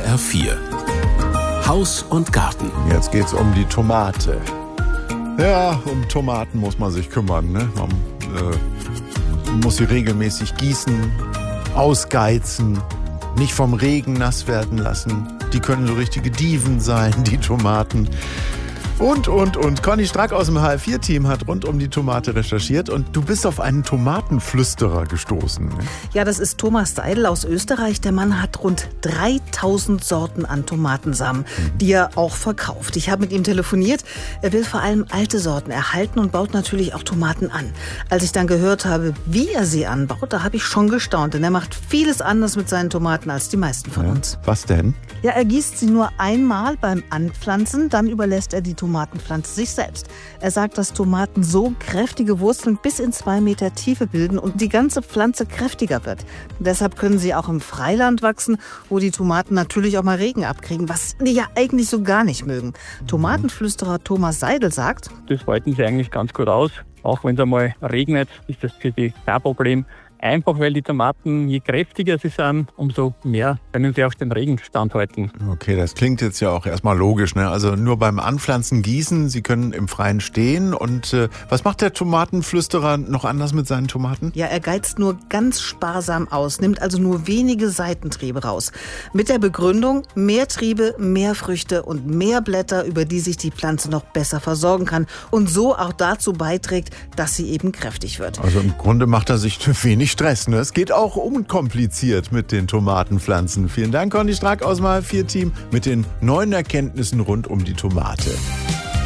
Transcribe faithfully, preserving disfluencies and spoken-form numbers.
R vier. Haus und Garten. Jetzt geht's um die Tomate. Ja, um Tomaten muss man sich kümmern, ne? Man äh, muss sie regelmäßig gießen, ausgeizen, nicht vom Regen nass werden lassen. Die können so richtige Diven sein, die Tomaten. Und, und, und. Conny Strack aus dem H R vier Team hat rund um die Tomate recherchiert und du bist auf einen Tomatenflüsterer gestoßen. Ne? Ja, das ist Thomas Seidel aus Österreich. Der Mann hat rund dreitausend Sorten an Tomatensamen, mhm. die er auch verkauft. Ich habe mit ihm telefoniert. Er will vor allem alte Sorten erhalten und baut natürlich auch Tomaten an. Als ich dann gehört habe, wie er sie anbaut, da habe ich schon gestaunt. Denn er macht vieles anders mit seinen Tomaten als die meisten von ja. uns. Was denn? Ja, er gießt sie nur einmal beim Anpflanzen, dann überlässt er die Tomatenpflanze sich selbst. Er sagt, dass Tomaten so kräftige Wurzeln bis in zwei Meter Tiefe bilden und die ganze Pflanze kräftiger wird. Deshalb können sie auch im Freiland wachsen, wo die Tomaten natürlich auch mal Regen abkriegen, was die ja eigentlich so gar nicht mögen. Tomatenflüsterer Thomas Seidel sagt: Das halten sie eigentlich ganz gut aus. Auch wenn es einmal regnet, ist das für die kein Problem. Einfach weil die Tomaten, je kräftiger sie sind, umso mehr können sie auch den Regen standhalten. Okay, das klingt jetzt ja auch erstmal logisch, ne? Also nur beim Anpflanzen gießen, sie können im Freien stehen. Und äh, was macht der Tomatenflüsterer noch anders mit seinen Tomaten? Ja, er geizt nur ganz sparsam aus, nimmt also nur wenige Seitentriebe raus. Mit der Begründung, mehr Triebe, mehr Früchte und mehr Blätter, über die sich die Pflanze noch besser versorgen kann und so auch dazu beiträgt, dass sie eben kräftig wird. Also im Grunde macht er sich wenig Stress, ne? Es geht auch unkompliziert mit den Tomatenpflanzen. Vielen Dank, Conny Strack aus dem H R vier Team mit den neuen Erkenntnissen rund um die Tomate.